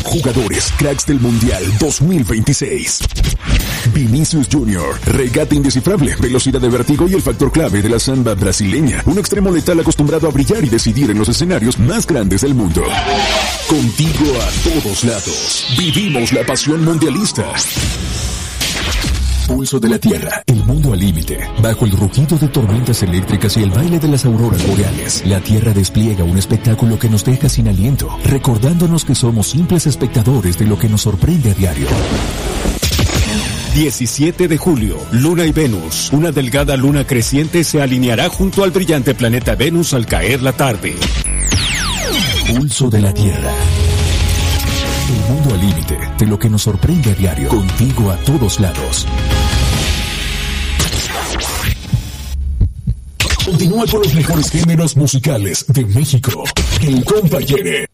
Jugadores cracks del Mundial 2026. Vinicius Junior, regate indescifrable, velocidad de vértigo y el factor clave de la samba brasileña. Un extremo letal acostumbrado a brillar y decidir en los escenarios más grandes del mundo. Contigo a todos lados. Vivimos la pasión mundialista. Pulso de la Tierra, el mundo al límite. Bajo el rugido de tormentas eléctricas y el baile de las auroras boreales, la Tierra despliega un espectáculo que nos deja sin aliento, recordándonos que somos simples espectadores de lo que nos sorprende a diario. 17 de julio, Luna y Venus. Una delgada luna creciente se alineará junto al brillante planeta Venus al caer la tarde. Pulso de la Tierra. El mundo al límite de lo que nos sorprende a diario. Contigo a todos lados. Continúa con los mejores géneros musicales de México. El Compañere.